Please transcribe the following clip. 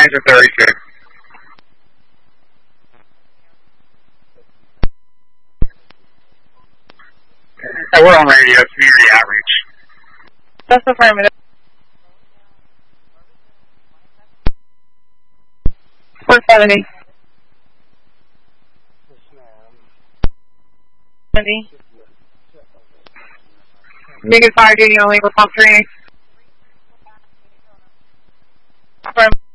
lines are 32. And we're on radio, community outreach. That's affirmative. 470. 70. Negative 5 duty only with pump 3. Affirmative.